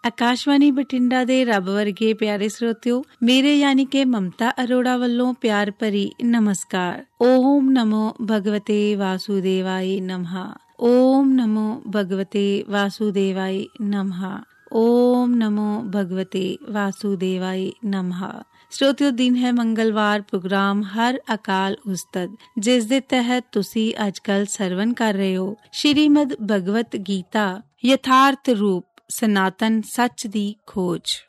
ਆਕਾਸ਼ਵਾਣੀ ਬਠਿੰਡਾ ਦੇ ਰੱਬ ਵਰਗੇ ਪਿਆਰੇ ਸਰੋਤਿਓ, ਮੇਰੇ ਯਾਨੀ ਕਿ ਮਮਤਾ ਅਰੋੜਾ ਵੱਲੋਂ ਪਿਆਰ ਭਰੀ ਨਮਸਕਾਰ। ਓਮ ਨਮੋ ਭਗਵਤੇ ਵਾਸੁਦੇਵਾਏ ਨਮః। ਓਮ ਨਮੋ ਭਗਵਤੇ ਵਾਸੁਦੇਵਾਏ ਨਮః। ਓਮ ਨਮੋ ਭਗਵਤੇ ਵਾਸੁਦੇਵਾਏ ਨਮః। ਸਰੋਤਿਓ, ਦਿਨ ਹੈ ਮੰਗਲਵਾਰ। ਪ੍ਰੋਗਰਾਮ ਹਰ ਅਕਾਲ ਉਸਤਤ, ਜਿਸ ਦੇ ਤਹਿਤ ਤੁਸੀਂ ਅੱਜ ਕੱਲ ਸਰਵਨ ਕਰ ਰਹੇ ਹੋ ਸ਼੍ਰੀਮਦ ਭਗਵਤ ਗੀਤਾ ਯਥਾਰਥ ਰੂਪ ਸਨਾਤਨ ਸੱਚ ਦੀ ਖੋਜ।